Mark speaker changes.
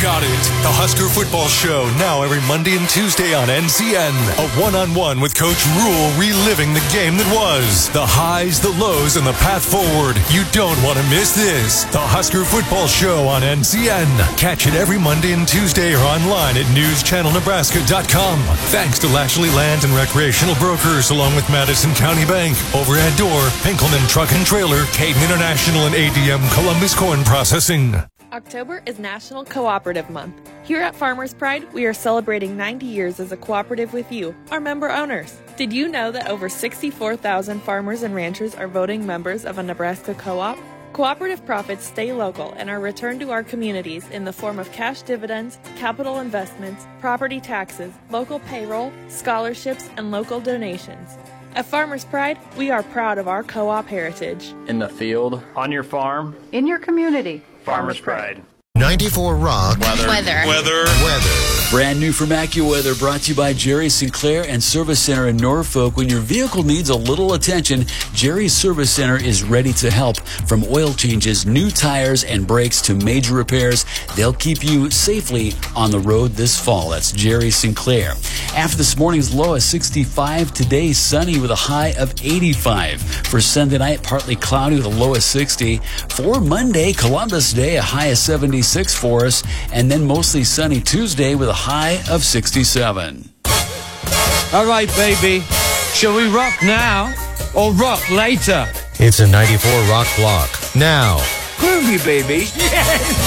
Speaker 1: got it. The Husker Football Show, now every Monday and Tuesday on NCN. A one-on-one with Coach Rule, reliving the game that was. The highs, the lows, and the path forward. You don't want to miss this. The Husker Football Show on NCN. Catch it every Monday and Tuesday or online at newschannelnebraska.com. Thanks to Lashley Land and Recreational Brokers, along with Madison County Bank, Overhead Door, Pinkelman Truck and Trailer, Caden International, and ADM Columbus Corn Processing.
Speaker 2: October is National Cooperative Month. Here at Farmers Pride, we are celebrating 90 years as a cooperative with you, our member owners. Did you know that over 64,000 farmers and ranchers are voting members of a Nebraska co-op? Cooperative profits stay local and are returned to our communities in the form of cash dividends, capital investments, property taxes, local payroll, scholarships, and local donations. At Farmers Pride, we are proud of our co-op heritage.
Speaker 3: In the field,
Speaker 4: on your farm,
Speaker 5: in your community.
Speaker 4: Farmers Pride.
Speaker 6: 94 Rock.
Speaker 7: Weather.
Speaker 8: Brand new from AccuWeather, brought to you by Jerry Sinclair and Service Center in Norfolk. When your vehicle needs a little attention, Jerry's Service Center is ready to help. From oil changes, new tires, and brakes to major repairs, they'll keep you safely on the road this fall. That's Jerry Sinclair. After this morning's low of 65, today sunny with a high of 85. For Sunday night, partly cloudy with a low of 60. For Monday, Columbus Day, a high of 76 for us, and then mostly sunny Tuesday with a high of 67.
Speaker 9: All right, baby. Shall we rock now or rock later?
Speaker 6: It's a 94 Rock block. Now.
Speaker 9: Groovy, baby. Yes!